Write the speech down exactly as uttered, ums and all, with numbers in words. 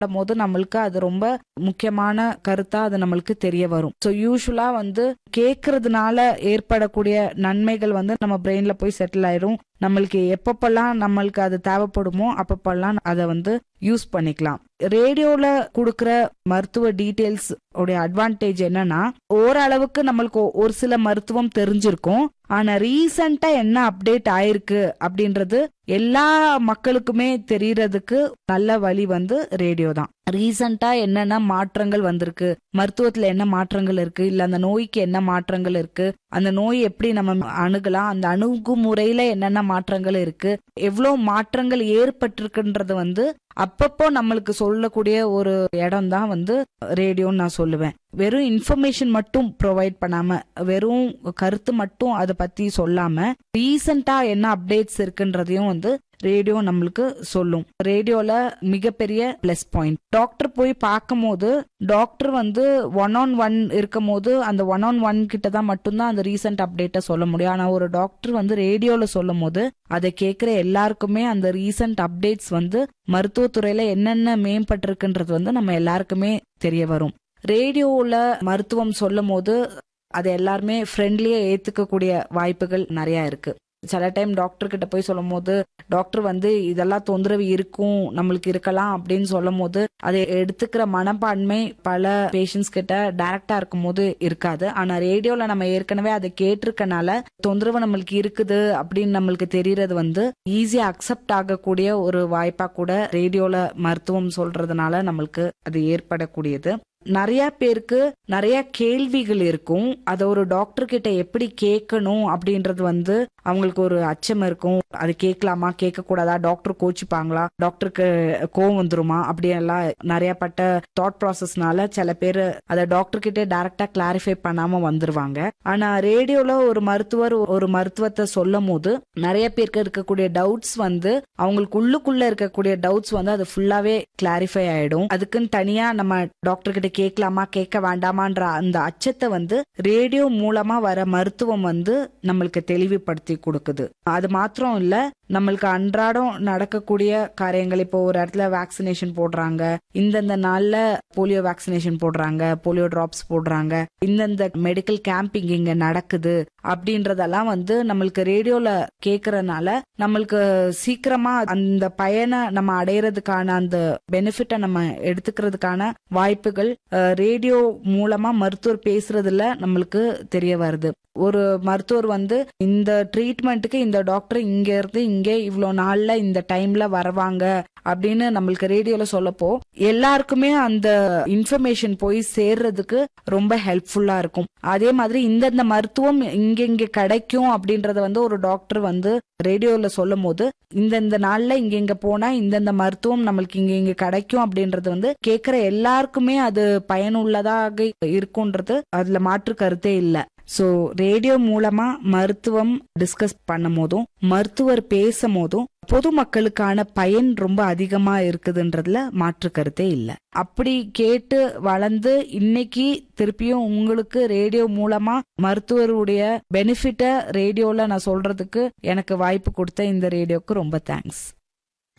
போது நம்மளுக்கு அது ரொம்ப முக்கியமான கருத்தா அது நம்மளுக்கு தெரிய வரும். ஸோ யூஸ்வலா வந்து கேட்கறதுனால ஏற்படக்கூடிய நன்மைகள் வந்து நம்ம பிரெயின்ல போய் செட்டில் ஆயிரும். நம்மளுக்கு எப்பப்பெல்லாம் நம்மளுக்கு அது தேவைப்படுமோ அப்பப்பெல்லாம் அதை வந்து யூஸ் பண்ணிக்கலாம். ரேடியோல கொடுக்கற மருத்துவ டீடைல்ஸ் உடைய அட்வான்டேஜ் என்னன்னா, ஓரளவுக்கு நம்மளுக்கு ஒரு சில மருத்துவம் தெரிஞ்சிருக்கும். ஆனா ரீசெண்டா என்ன அப்டேட் ஆயிருக்கு அப்படின்றது எல்லா மக்களுக்குமே தெரியறதுக்கு நல்ல வழி வந்து ரேடியோ தான். ரீசெண்டா என்னென்ன மாற்றங்கள் வந்திருக்கு, மருத்துவத்துல என்ன மாற்றங்கள் இருக்கு, இல்ல அந்த நோய்க்கு என்ன மாற்றங்கள் இருக்கு, அந்த நோய் எப்படி நம்ம அணுகலாம், அந்த அணுகுமுறையில என்னென்ன மாற்றங்கள் இருக்கு, எவ்வளவு மாற்றங்கள் ஏற்பட்டிருக்குன்றது வந்து அப்பப்போ நம்மளுக்கு சொல்லக்கூடிய ஒரு இடம் தான் வந்து ரேடியோன்னு நான் சொல்லுவேன். வெறும் இன்ஃபர்மேஷன் மட்டும் ப்ரொவைட் பண்ணாம, வெறும் கருத்து மட்டும் அதை பத்தி சொல்லாம, ரீசெண்டா என்ன அப்டேட்ஸ் இருக்குன்றதையும் வந்து ரேடியோ நம்மளுக்கு சொல்லும். ரேடியோல மிகப்பெரிய பிளஸ் பாயிண்ட், டாக்டர் போய் பார்க்கும் போது டாக்டர் வந்து ஒன் ஆன் ஒன் இருக்கும் போது அந்த ஒன் ஆன் ஒன் கிட்ட தான் மட்டும்தான் அந்த ரீசெண்ட் அப்டேட்டை சொல்ல முடியும். ஆனா ஒரு டாக்டர் வந்து ரேடியோல சொல்லும் போது அதை கேட்கிற எல்லாருக்குமே அந்த ரீசெண்ட் அப்டேட்ஸ் வந்து மருத்துவத்துறையில என்னென்ன மேம்பட்டிருக்குன்றது வந்து நம்ம எல்லாருக்குமே தெரிய வரும். ரேடியோல மருத்துவம் சொல்லும் போது அதை எல்லாருமே ஃப்ரெண்ட்லியா ஏத்துக்கக்கூடிய வாய்ப்புகள் நிறைய இருக்கு. சில டைம் டாக்டர் கிட்ட போய் சொல்லும் போது டாக்டர் வந்து இதெல்லாம் தொந்தரவு இருக்கும், நம்மளுக்கு இருக்கலாம் அப்படின்னு சொல்லும் போது அதை எடுத்துக்கிற மனப்பான்மை பல பேஷண்ட்ஸ் கிட்ட டைரக்டா இருக்கும் போது இருக்காது. ஆனா ரேடியோல நம்ம ஏற்கனவே அதை கேட்டிருக்கனால தொந்தரவு நம்மளுக்கு இருக்குது அப்படின்னு நம்மளுக்கு தெரியறது வந்து ஈஸியா அக்செப்ட் ஆகக்கூடிய ஒரு வாய்ப்பா கூட ரேடியோல மருத்துவம் சொல்றதுனால நம்மளுக்கு அது ஏற்படக்கூடியது. நிறைய பேருக்கு நிறைய கேள்விகள் இருக்கும். அதை ஒரு டாக்டர் கிட்ட எப்படி கேட்கணும் அப்படின்றது வந்து அவங்களுக்கு ஒரு அச்சம் இருக்கும். அது கேட்கலாமா கேட்க கூடாதா, டாக்டர் கோச்சிப்பாங்களா, டாக்டருக்கு கோவம் வந்துருமா, அப்படியெல்லாம் நிறைய பட்ட தாட் ப்ராசஸ்னால சில பேர் அதை டாக்டர் கிட்டே டைரக்டா கிளாரிஃபை பண்ணாம வந்துருவாங்க. ஆனா ரேடியோல ஒரு மருத்துவர் ஒரு மருத்துவத்தை சொல்லும் போது நிறைய பேருக்கு இருக்கக்கூடிய டவுட்ஸ் வந்து அவங்களுக்கு உள்ளுக்குள்ள இருக்கக்கூடிய டவுட்ஸ் வந்து அது ஃபுல்லாவே கிளாரிஃபை ஆயிடும். அதுக்குன்னு தனியா நம்ம டாக்டர் கிட்ட கேட்கலாமா கேட்க வேண்டாமான்ற அந்த அச்சத்தை வந்து ரேடியோ மூலமா வர மருத்துவம் வந்து நம்மளுக்கு தெளிவுபடுத்தி கொடுக்குது. அது மாத்திரம் இல்ல, நம்மளுக்கு அன்றாடம் நடக்கக்கூடிய காரியங்கள், இப்போ ஒரு இடத்துல வேக்சினேஷன் போடுறாங்க, இந்தந்த நாள்ல போலியோ வேக்சினேஷன் போடுறாங்க, போலியோ டிராப்ஸ் போடுறாங்க, இந்தந்த மெடிக்கல் கேம்பிங் இங்க நடக்குது அப்படின்றதெல்லாம் வந்து நம்மளுக்கு ரேடியோல கேக்குறதுனால நம்மளுக்கு சீக்கிரமா அந்த பயனை நம்ம அடையறதுக்கான அந்த பெனிஃபிட்டை நம்ம எடுத்துக்கிறதுக்கான வாய்ப்புகள் ரேடியோ மூலமா மருத்துவர் பேசுறதுல நம்மளுக்கு தெரிய வருது. ஒரு மருத்துவர் வந்து இந்த ட்ரீட்மெண்ட்டுக்கு இந்த டாக்டர் இங்க இருந்து இங்கே இவ்வளவு நாள்ல இந்த டைம்ல வருவாங்க அப்படின்னு நம்மளுக்கு ரேடியோல சொல்லப்போ எல்லாருக்குமே அந்த இன்ஃபர்மேஷன் போய் சேர்றதுக்கு ரொம்ப ஹெல்ப்ஃபுல்லா இருக்கும். அதே மாதிரி இந்தந்த மருத்துவம் இங்க இங்க கிடைக்கும் அப்படின்றத வந்து ஒரு டாக்டர் வந்து ரேடியோல சொல்லும் போது இந்தந்த நாள்ல இங்க இங்க போனா இந்தந்த மருத்துவம் நம்மளுக்கு இங்க இங்க கிடைக்கும் அப்படின்றது வந்து கேட்கிற எல்லாருக்குமே அது பயனுள்ளதாக இருக்கும்ன்றது அதுல மாற்று கருத்தே இல்ல. சோ ரேடியோ மூலமா மருத்துவம் டிஸ்கஸ் பண்ணும் போதும் மருத்துவர் பேசும் போதும் பொதுமக்களுக்கான பயன் ரொம்ப அதிகமா இருக்குதுன்றதுல மாற்று கருத்தே இல்ல. அப்படி கேட்டு வளர்ந்து இன்னைக்கு திருப்பியும் உங்களுக்கு ரேடியோ மூலமா மருத்துவருடைய பெனிஃபிட்ட ரேடியோல நான் சொல்றதுக்கு எனக்கு வாய்ப்பு கொடுத்த இந்த ரேடியோக்கு ரொம்ப தேங்க்ஸ்.